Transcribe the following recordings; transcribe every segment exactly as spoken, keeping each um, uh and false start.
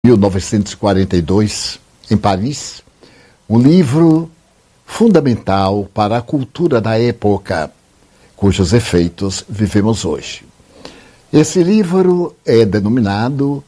mil novecentos e quarenta e dois, em Paris, um livro fundamental para a cultura da época, cujos efeitos vivemos hoje. Esse livro é denominado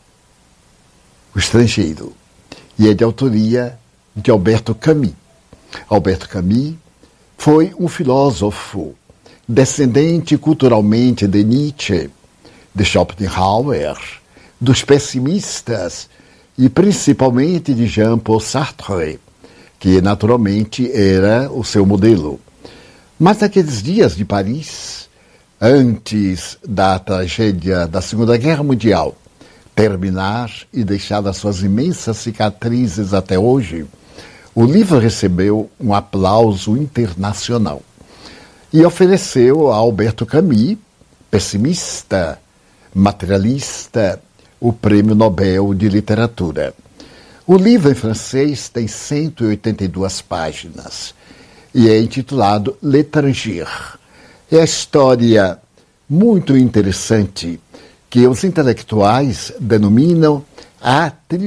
O Estrangeiro e é de autoria de Alberto Camus. Alberto Camus foi um filósofo descendente culturalmente de Nietzsche, de Schopenhauer, dos pessimistas e principalmente de Jean-Paul Sartre, que naturalmente era o seu modelo. Mas naqueles dias de Paris, antes da tragédia da Segunda Guerra Mundial terminar e deixar as suas imensas cicatrizes até hoje, o livro recebeu um aplauso internacional e ofereceu a Alberto Camus, pessimista, materialista, o Prêmio Nobel de Literatura. O livro em francês tem cento e oitenta e duas páginas e é intitulado L'Étranger. É a história muito interessante que os intelectuais denominam a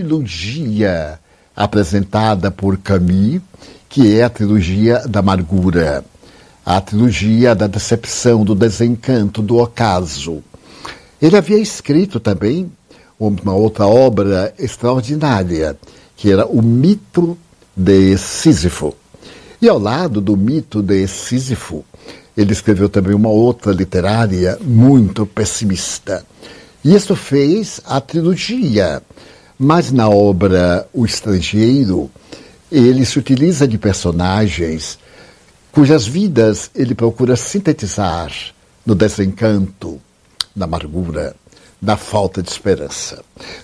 trilogia apresentada por Camus, que é a trilogia da amargura, a trilogia da decepção, do desencanto, do ocaso. Ele havia escrito também uma outra obra extraordinária, que era o Mito de Sísifo. E ao lado do Mito de Sísifo, ele escreveu também uma outra literária muito pessimista. E isso fez a trilogia. Mas na obra O Estrangeiro, ele se utiliza de personagens cujas vidas ele procura sintetizar no desencanto, na amargura, da falta de esperança.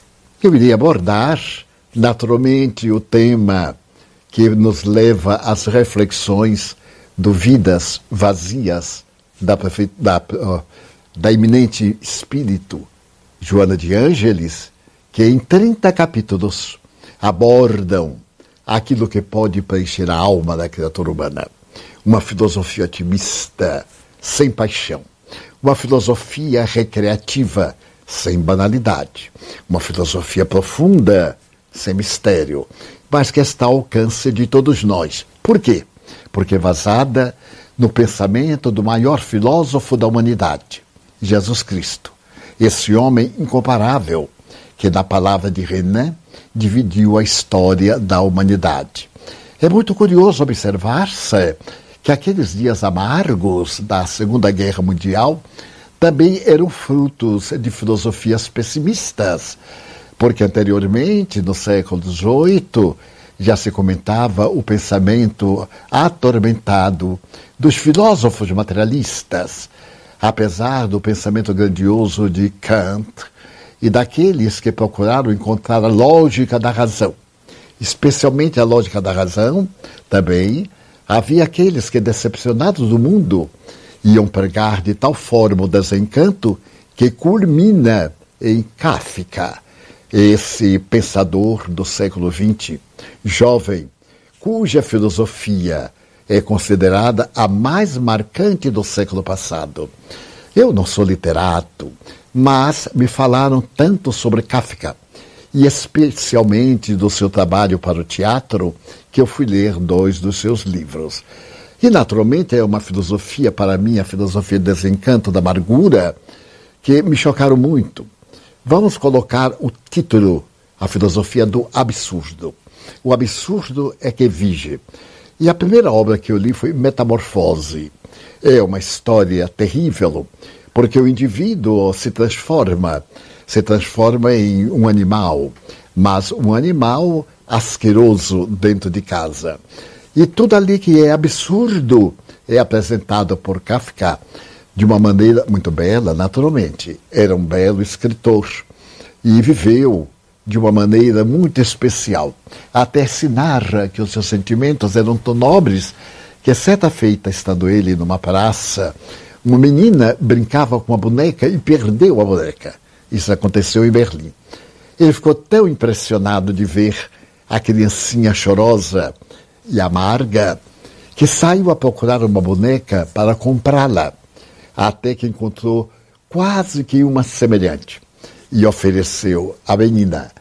Eu irei abordar, naturalmente, o tema que nos leva às reflexões do Vidas Vazias, da, da, da eminente espírito Joana de Ângeles, que em trinta capítulos abordam aquilo que pode preencher a alma da criatura humana. Uma filosofia otimista, sem paixão. Uma filosofia recreativa, sem banalidade. Uma filosofia profunda, sem mistério, mas que está ao alcance de todos nós. Por quê? Porque é vazada no pensamento do maior filósofo da humanidade, Jesus Cristo. Esse homem incomparável, que na palavra de Renan dividiu a história da humanidade. É muito curioso observar-se que aqueles dias amargos da Segunda Guerra Mundial também eram frutos de filosofias pessimistas, porque anteriormente, no século dezoito, já se comentava o pensamento atormentado dos filósofos materialistas, apesar do pensamento grandioso de Kant e daqueles que procuraram encontrar a lógica da razão. Especialmente a lógica da razão, também havia aqueles que, decepcionados do mundo, iam pregar de tal forma o desencanto que culmina em Kafka, esse pensador do século vinte, jovem, cuja filosofia é considerada a mais marcante do século passado. Eu não sou literato, mas me falaram tanto sobre Kafka, e especialmente do seu trabalho para o teatro, que eu fui ler dois dos seus livros. E, naturalmente, é uma filosofia, para mim, a filosofia do desencanto, da amargura, que me chocaram muito. Vamos colocar o título, a filosofia do absurdo. O absurdo é que vige. E a primeira obra que eu li foi Metamorfose. É uma história terrível, porque o indivíduo se transforma, se transforma em um animal, mas um animal asqueroso dentro de casa. E tudo ali que é absurdo é apresentado por Kafka de uma maneira muito bela, naturalmente. Era um belo escritor e viveu de uma maneira muito especial. Até se narra que os seus sentimentos eram tão nobres que, certa feita, estando ele numa praça, uma menina brincava com uma boneca e perdeu a boneca. Isso aconteceu em Berlim. Ele ficou tão impressionado de ver a criancinha chorosa e amarga que saiu a procurar uma boneca para comprá-la, até que encontrou quase que uma semelhante e ofereceu à menina.